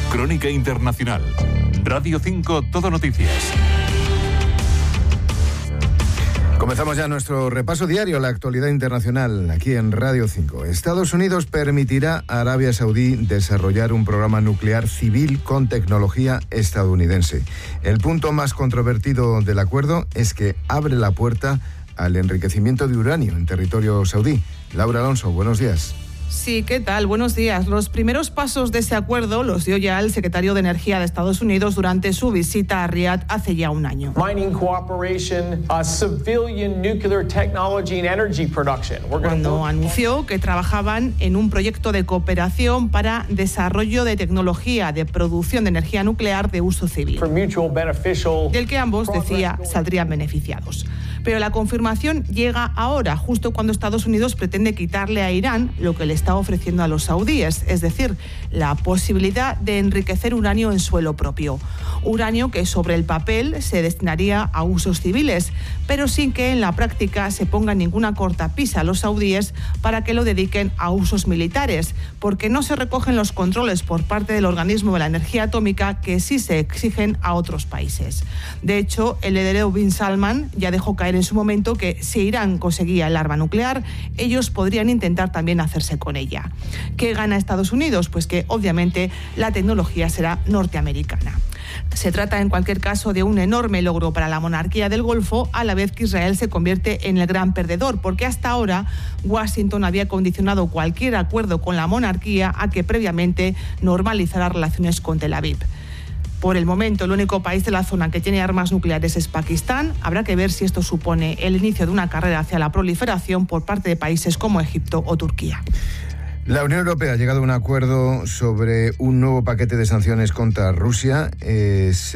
Crónica Internacional. Radio 5 Todo Noticias. Comenzamos ya nuestro repaso diario a la actualidad internacional aquí en Radio 5. Estados Unidos permitirá a Arabia Saudí desarrollar un programa nuclear civil con tecnología estadounidense. El punto más controvertido del acuerdo es que abre la puerta al enriquecimiento de uranio en territorio saudí. Laura Alonso, buenos días. Sí, ¿qué tal? Buenos días. Los primeros pasos de ese acuerdo los dio ya el secretario de Energía de Estados Unidos durante su visita a Riad hace ya un año. Mining cooperation, civilian nuclear technology and energy production. Cuando anunció que trabajaban en un proyecto de cooperación para desarrollo de tecnología de producción de energía nuclear de uso civil, del que ambos, decía, saldrían beneficiados. Pero la confirmación llega ahora, justo cuando Estados Unidos pretende quitarle a Irán lo que le está ofreciendo a los saudíes, es decir, la posibilidad de enriquecer uranio en suelo propio. Uranio que sobre el papel se destinaría a usos civiles, pero sin que en la práctica se ponga ninguna cortapisa a los saudíes para que lo dediquen a usos militares, porque no se recogen los controles por parte del organismo de la energía atómica que sí se exigen a otros países. De hecho, el heredero bin Salman ya dejó caer en su momento que si Irán conseguía el arma nuclear, ellos podrían intentar también hacerse con ella. ¿Qué gana Estados Unidos? Pues que obviamente la tecnología será norteamericana. Se trata en cualquier caso de un enorme logro para la monarquía del Golfo, a la vez que Israel se convierte en el gran perdedor, porque hasta ahora Washington había condicionado cualquier acuerdo con la monarquía a que previamente normalizara relaciones con Tel Aviv. Por el momento, el único país de la zona que tiene armas nucleares es Pakistán. Habrá que ver si esto supone el inicio de una carrera hacia la proliferación por parte de países como Egipto o Turquía. La Unión Europea ha llegado a un acuerdo sobre un nuevo paquete de sanciones contra Rusia. Es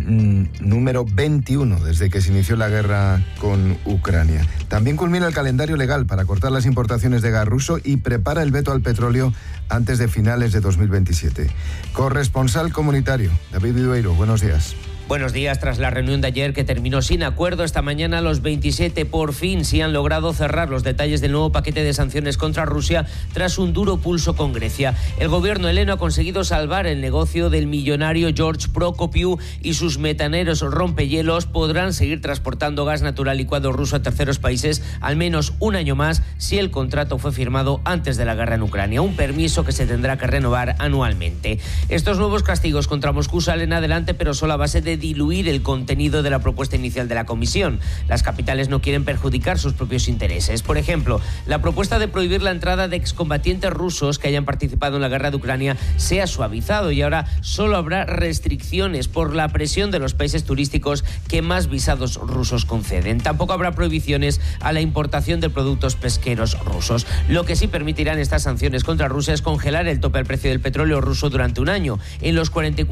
el número 21 desde que se inició la guerra con Ucrania. También culmina el calendario legal para cortar las importaciones de gas ruso y prepara el veto al petróleo antes de finales de 2027. Corresponsal comunitario, David Vidueiro, buenos días. Buenos días. Tras la reunión de ayer que terminó sin acuerdo, esta mañana los 27 por fin sí han logrado cerrar los detalles del nuevo paquete de sanciones contra Rusia tras un duro pulso con Grecia. El gobierno heleno ha conseguido salvar el negocio del millonario George Prokopiou y sus metaneros rompehielos podrán seguir transportando gas natural licuado ruso a terceros países al menos un año más si el contrato fue firmado antes de la guerra en Ucrania, un permiso que se tendrá que renovar anualmente. Estos nuevos castigos contra Moscú salen adelante, pero solo a base de diluir el contenido de la propuesta inicial de la Comisión. Las capitales no quieren perjudicar sus propios intereses. Por ejemplo, la propuesta de prohibir la entrada de excombatientes rusos que hayan participado en la guerra de Ucrania se ha suavizado y ahora solo habrá restricciones por la presión de los países turísticos que más visados rusos conceden. Tampoco habrá prohibiciones a la importación de productos pesqueros rusos. Lo que sí permitirán estas sanciones contra Rusia es congelar el tope al precio del petróleo ruso durante un año, en los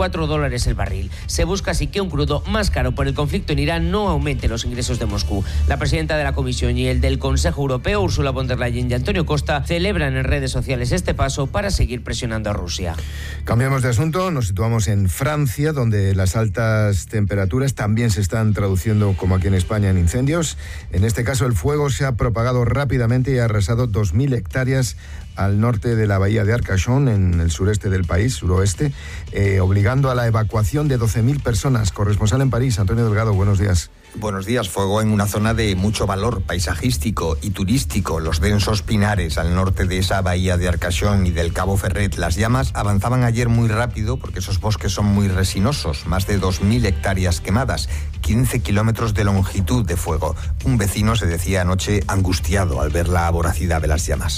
$44 el barril. Se busca así que un crudo más caro por el conflicto en Irán no aumente los ingresos de Moscú. La presidenta de la Comisión y el del Consejo Europeo, Ursula von der Leyen y Antonio Costa, celebran en redes sociales este paso para seguir presionando a Rusia. Cambiamos de asunto, nos situamos en Francia, donde las altas temperaturas también se están traduciendo, como aquí en España, en incendios. En este caso, el fuego se ha propagado rápidamente y ha arrasado 2.000 hectáreas al norte de la bahía de Arcachon, en el sureste del país, suroeste, obligando a la evacuación de 12.000 personas. Corresponsal en París, Antonio Delgado, buenos días. Buenos días. Fuego en una zona de mucho valor paisajístico y turístico, los densos pinares al norte de esa bahía de Arcachon y del Cabo Ferret. Las llamas avanzaban ayer muy rápido porque esos bosques son muy resinosos, más de 2.000 hectáreas quemadas, 15 kilómetros de longitud de fuego. Un vecino se decía anoche angustiado al ver la voracidad de las llamas.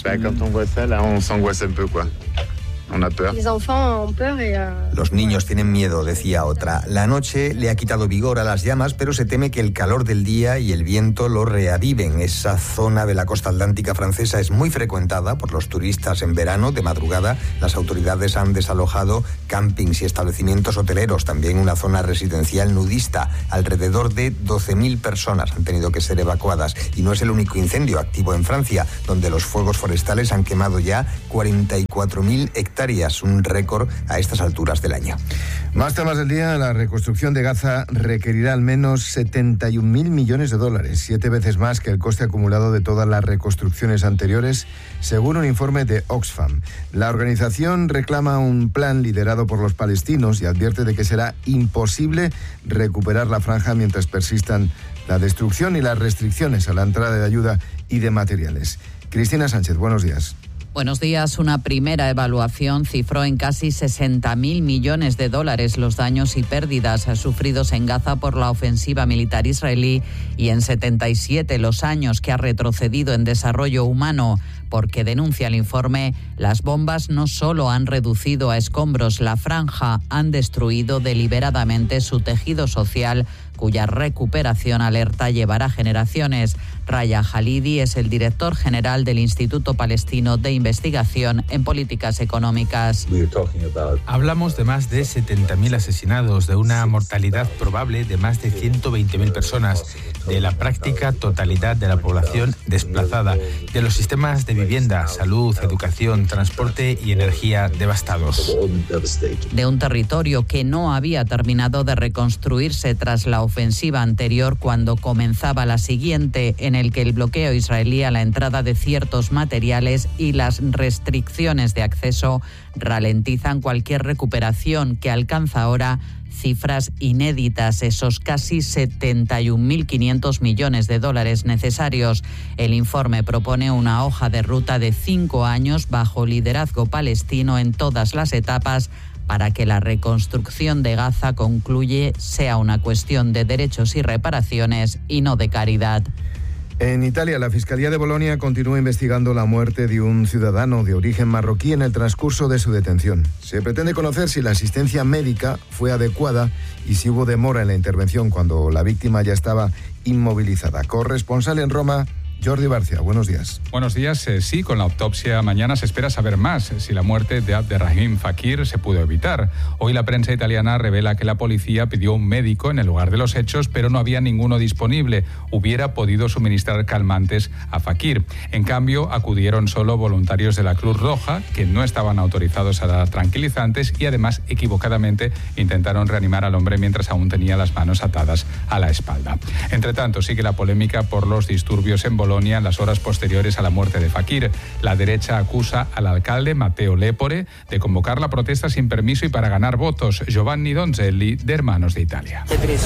Los niños tienen miedo, decía otra. La noche le ha quitado vigor a las llamas, pero se teme que el calor del día y el viento lo reaviven. Esa zona de la costa atlántica francesa es muy frecuentada por los turistas en verano. De madrugada, las autoridades han desalojado campings y establecimientos hoteleros, también una zona residencial nudista. Alrededor de 12.000 personas han tenido que ser evacuadas. Y no es el único incendio activo en Francia, donde los fuegos forestales han quemado ya 44.000 hectáreas hectáreas, un récord a estas alturas del año. Más temas del día. La reconstrucción de Gaza requerirá al menos 71.000 millones de dólares, 7 veces más que el coste acumulado de todas las reconstrucciones anteriores, según un informe de Oxfam. La organización reclama un plan liderado por los palestinos y advierte de que será imposible recuperar la franja mientras persistan la destrucción y las restricciones a la entrada de ayuda y de materiales. Cristina Sánchez, buenos días. Buenos días. Una primera evaluación cifró en casi 60.000 millones de dólares los daños y pérdidas sufridos en Gaza por la ofensiva militar israelí y en 77 los años que ha retrocedido en desarrollo humano, porque, denuncia el informe, las bombas no solo han reducido a escombros la franja, han destruido deliberadamente su tejido social, cuya recuperación, alerta, llevará generaciones. Raya Halidi es el director general del Instituto Palestino de Investigación en Políticas Económicas. Hablamos de más de 70.000 asesinados, de una mortalidad probable de más de 120.000 personas, de la práctica totalidad de la población desplazada, de los sistemas de vivienda, salud, educación, transporte y energía devastados. De un territorio que no había terminado de reconstruirse tras la ofensiva anterior, cuando comenzaba la siguiente, en el que el bloqueo israelí a la entrada de ciertos materiales y las restricciones de acceso ralentizan cualquier recuperación, que alcanza ahora cifras inéditas, esos casi 71.500 millones de dólares necesarios. El informe propone una hoja de ruta de 5 años bajo liderazgo palestino en todas las etapas, para que la reconstrucción de Gaza concluye sea una cuestión de derechos y reparaciones y no de caridad. En Italia, la Fiscalía de Bolonia continúa investigando la muerte de un ciudadano de origen marroquí en el transcurso de su detención. Se pretende conocer si la asistencia médica fue adecuada y si hubo demora en la intervención cuando la víctima ya estaba inmovilizada. Corresponsal en Roma, Jordi Barcia, buenos días. Buenos días. Sí, con la autopsia mañana se espera saber más si la muerte de Abderrahim Fakir se pudo evitar. Hoy la prensa italiana revela que la policía pidió un médico en el lugar de los hechos, pero no había ninguno disponible. Hubiera podido suministrar calmantes a Fakir. En cambio, acudieron solo voluntarios de la Cruz Roja, que no estaban autorizados a dar tranquilizantes y además equivocadamente intentaron reanimar al hombre mientras aún tenía las manos atadas a la espalda. Entre tanto, sigue la polémica por los disturbios en Bolonia en las horas posteriores a la muerte de Fakir. La derecha acusa al alcalde Matteo Lepore de convocar la protesta sin permiso y para ganar votos. Giovanni Donzelli, de Hermanos de Italia.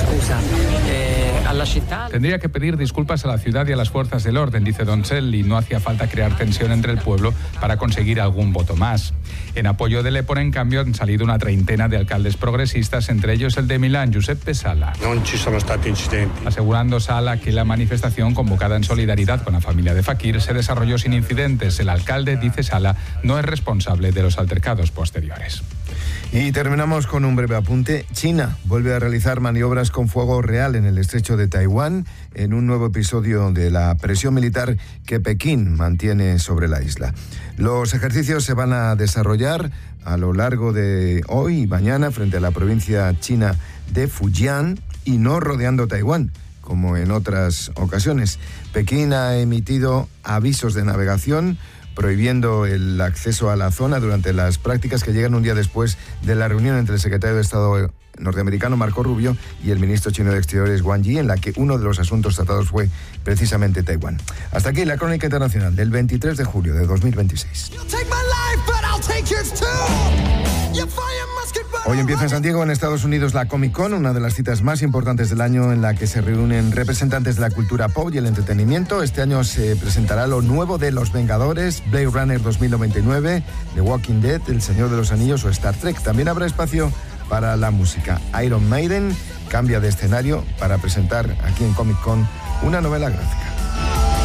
Tendría que pedir disculpas a la ciudad y a las fuerzas del orden, dice Donzelli. No hacía falta crear tensión entre el pueblo para conseguir algún voto más. En apoyo de Lepore, en cambio, han salido una treintena de alcaldes progresistas, entre ellos el de Milán, Giuseppe Sala. Asegurando Sala que la manifestación, convocada en solidaridad con la familia de Fakir, se desarrolló sin incidentes. El alcalde, dice Sala, no es responsable de los altercados posteriores. Y terminamos con un breve apunte. China vuelve a realizar maniobras con fuego real en el estrecho de Taiwán, en un nuevo episodio de la presión militar que Pekín mantiene sobre la isla. Los ejercicios se van a desarrollar a lo largo de hoy y mañana frente a la provincia china de Fujian y no rodeando Taiwán, como en otras ocasiones. Pekín ha emitido avisos de navegación prohibiendo el acceso a la zona durante las prácticas que llegan un día después de la reunión entre el secretario de Estado norteamericano Marco Rubio y el ministro chino de Exteriores Wang Yi, en la que uno de los asuntos tratados fue precisamente Taiwán. Hasta aquí la crónica internacional del 23 de julio de 2026. Hoy empieza en San Diego, en Estados Unidos, la Comic Con, una de las citas más importantes del año en la que se reúnen representantes de la cultura pop y el entretenimiento. Este año se presentará lo nuevo de Los Vengadores, Blade Runner 2099, The Walking Dead, El Señor de los Anillos o Star Trek. También habrá espacio para la música. Iron Maiden cambia de escenario para presentar aquí en Comic Con una novela gráfica.